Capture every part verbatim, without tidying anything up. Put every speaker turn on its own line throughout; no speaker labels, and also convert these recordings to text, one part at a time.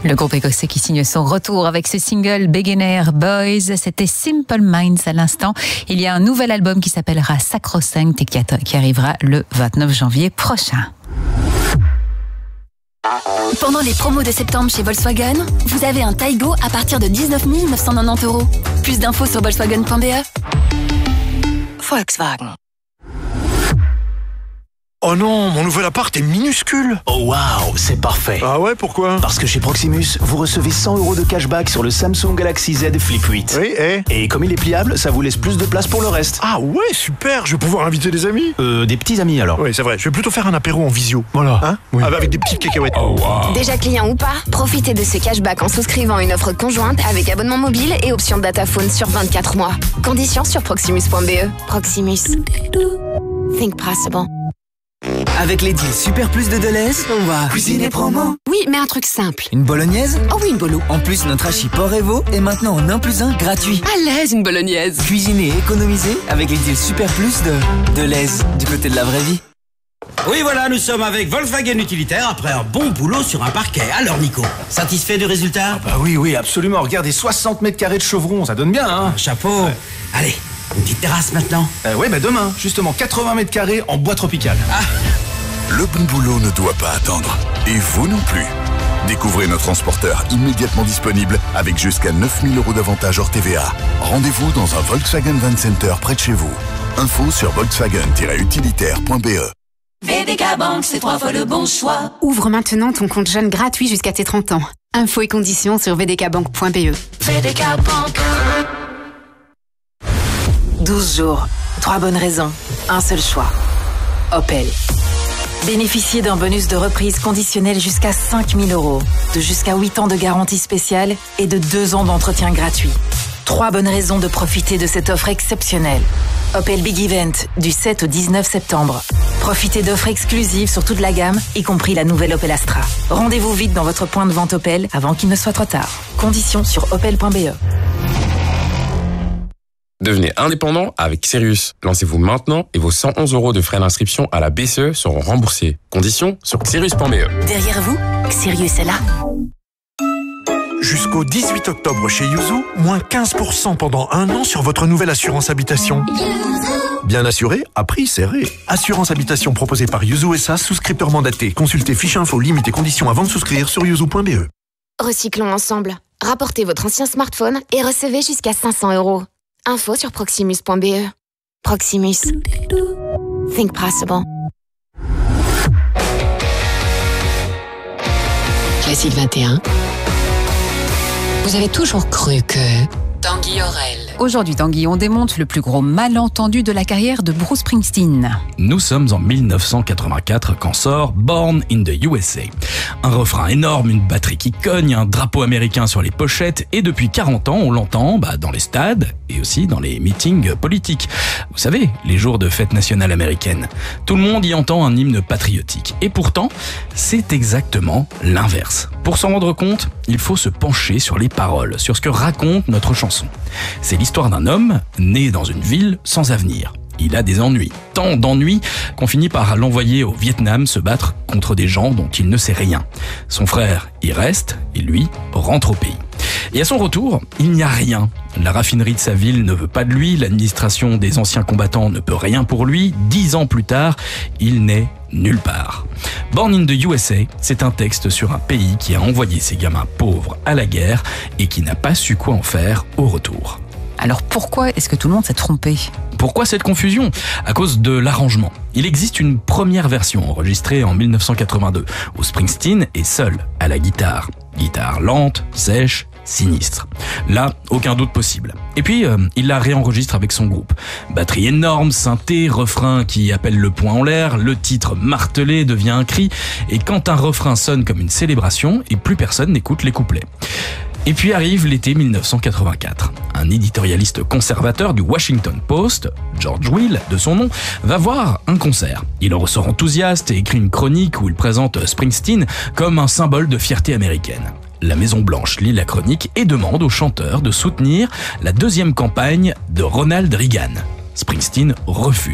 Le groupe écossais qui signe son retour avec ce single Beginner Boys, c'était Simple Minds à l'instant. Il y a un nouvel album qui s'appellera Sacrosanct et qui arrivera le vingt-neuf janvier prochain.
Pendant les promos de septembre chez Volkswagen, vous avez un Taigo à partir de dix-neuf mille neuf cent quatre-vingt-dix euros. Plus d'infos sur volkswagen point b e. Volkswagen.
Oh non, mon nouvel appart est minuscule.
Oh waouh, c'est parfait.
Ah ouais, pourquoi?
Parce que chez Proximus, vous recevez cent euros de cashback sur le Samsung Galaxy Z Flip huit.
Oui, et
Et comme il est pliable, ça vous laisse plus de place pour le reste.
Ah ouais, super, je vais pouvoir inviter des amis.
Euh, des petits amis alors.
Oui, c'est vrai, je vais plutôt faire un apéro en visio.
Voilà.
Hein
Oui.
Avec des petites cacahuètes.
Oh wow.
Déjà client ou pas, profitez de ce cashback en souscrivant une offre conjointe avec abonnement mobile et option dataphone sur vingt-quatre mois. Conditions sur proximus point b e. Proximus. Think possible.
Avec les deals Super Plus de Deleuze, on va cuisiner promo.
Oui, mais un truc simple.
Une bolognaise?
Oh oui, une bolo.
En plus, notre hachis porc Evo est maintenant en un plus un gratuit.
À l'aise, une bolognaise.
Cuisiner et économiser avec les deals Super Plus de Deleuze, du côté de la vraie vie.
Oui, voilà, nous sommes avec Volkswagen Utilitaire après un bon boulot sur un parquet. Alors, Nico, satisfait du résultat?
Bah oui, oui, absolument. Regardez, soixante mètres carrés de chevron, ça donne bien, hein.
Chapeau. Ouais. Allez, une petite terrasse maintenant.
Euh, ouais, bah demain, justement, quatre-vingts mètres carrés en bois tropical.
Ah.
Le bon boulot ne doit pas attendre. Et vous non plus. Découvrez nos transporteurs immédiatement disponibles avec jusqu'à neuf mille euros d'avantage hors T V A. Rendez-vous dans un Volkswagen Van Center près de chez vous. Info sur volkswagen tiret utilitaire point b e.
V D K Bank, c'est trois fois le bon choix.
Ouvre maintenant ton compte jeune gratuit jusqu'à tes trente ans. Infos et conditions sur v d k bank point b e.
V D K Bank.
douze jours, trois bonnes raisons, un seul choix. Opel. Bénéficiez d'un bonus de reprise conditionnel jusqu'à cinq mille euros, de jusqu'à huit ans de garantie spéciale et de deux ans d'entretien gratuit. Trois bonnes raisons de profiter de cette offre exceptionnelle. Opel Big Event, du sept au dix-neuf septembre. Profitez d'offres exclusives sur toute la gamme, y compris la nouvelle Opel Astra. Rendez-vous vite dans votre point de vente Opel avant qu'il ne soit trop tard. Conditions sur opel point b e.
Devenez indépendant avec Sirius. Lancez-vous maintenant et vos cent onze euros de frais d'inscription à la B C E seront remboursés. Conditions sur sirius point b e.
Derrière vous, Sirius est là.
Jusqu'au dix-huit octobre chez Yuzu, moins quinze pour cent pendant un an sur votre nouvelle assurance habitation. Bien assuré, à prix serré. Assurance habitation proposée par Yuzu S A, souscripteur mandaté. Consultez fiche info, limites et conditions avant de souscrire sur yuzu point b e.
Recyclons ensemble. Rapportez votre ancien smartphone et recevez jusqu'à cinq cents euros. Info sur proximus point b e. Proximus. Think possible.
Classique vingt et un. Vous avez toujours cru que... Tanguy Aurel.
Aujourd'hui, Tanguy, on démonte le plus gros malentendu de la carrière de Bruce Springsteen.
Nous sommes en mille neuf cent quatre-vingt-quatre quand sort Born in the U S A. Un refrain énorme, une batterie qui cogne, un drapeau américain sur les pochettes et depuis quarante ans, on l'entend bah, dans les stades et aussi dans les meetings politiques. Vous savez, les jours de fête nationale américaine. Tout le monde y entend un hymne patriotique. Et pourtant, c'est exactement l'inverse. Pour s'en rendre compte, il faut se pencher sur les paroles, sur ce que raconte notre chanson. C'est l'histoire d'un homme né dans une ville sans avenir. Il a des ennuis, tant d'ennuis qu'on finit par l'envoyer au Vietnam se battre contre des gens dont il ne sait rien. Son frère y reste et lui rentre au pays. Et à son retour, il n'y a rien. La raffinerie de sa ville ne veut pas de lui, l'administration des anciens combattants ne peut rien pour lui. Dix ans plus tard, il n'est nulle part. Born in the U S A, c'est un texte sur un pays qui a envoyé ses gamins pauvres à la guerre et qui n'a pas su quoi en faire au retour.
Alors pourquoi est-ce que tout le monde s'est trompé ?
Pourquoi cette confusion ? À cause de l'arrangement. Il existe une première version enregistrée en mille neuf cent quatre-vingt-deux où Springsteen est seul à la guitare. Guitare lente, sèche, sinistre. Là, aucun doute possible. Et puis, euh, il la réenregistre avec son groupe. Batterie énorme, synthé, refrain qui appelle le poing en l'air, le titre martelé devient un cri, et quand un refrain sonne comme une célébration, et plus personne n'écoute les couplets. Et puis arrive l'été mille neuf cent quatre-vingt-quatre. Un éditorialiste conservateur du Washington Post, George Will de son nom, va voir un concert. Il en ressort enthousiaste et écrit une chronique où il présente Springsteen comme un symbole de fierté américaine. La Maison-Blanche lit la chronique et demande au chanteur de soutenir la deuxième campagne de Ronald Reagan. Springsteen refuse.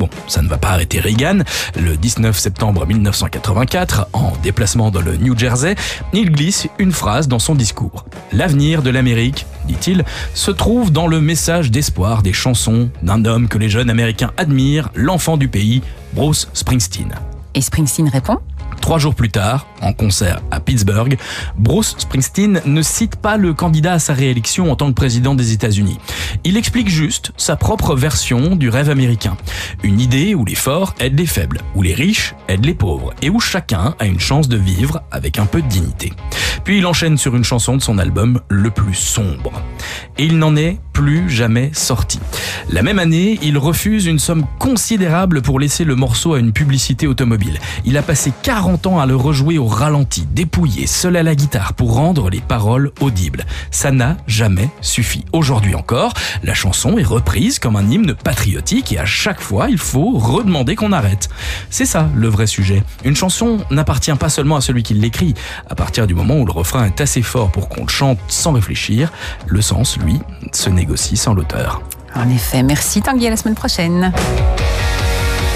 Bon, ça ne va pas arrêter Reagan. Le dix-neuf septembre mille neuf cent quatre-vingt-quatre, en déplacement dans le New Jersey, il glisse une phrase dans son discours. L'avenir de l'Amérique, dit-il, se trouve dans le message d'espoir des chansons d'un homme que les jeunes Américains admirent, l'enfant du pays, Bruce Springsteen.
Et Springsteen répond ?
Trois jours plus tard, en concert à Pittsburgh, Bruce Springsteen ne cite pas le candidat à sa réélection en tant que président des États-Unis. Il explique juste sa propre version du rêve américain. Une idée où les forts aident les faibles, où les riches aident les pauvres et où chacun a une chance de vivre avec un peu de dignité. Puis il enchaîne sur une chanson de son album le plus sombre. Et il n'en est plus jamais sorti. La même année, il refuse une somme considérable pour laisser le morceau à une publicité automobile. Il a passé quarante ans à le rejouer au ralenti, dépouillé, seul à la guitare, pour rendre les paroles audibles. Ça n'a jamais suffi. Aujourd'hui encore, la chanson est reprise comme un hymne patriotique et à chaque fois, il faut redemander qu'on arrête. C'est ça le vrai sujet. Une chanson n'appartient pas seulement à celui qui l'écrit. À partir du moment où le refrain est assez fort pour qu'on le chante sans réfléchir, le sens, lui, se négocie sans l'auteur.
En effet, merci Tanguy, à la semaine prochaine.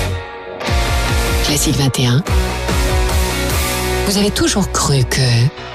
Classique vingt et un. Vous avez toujours cru que...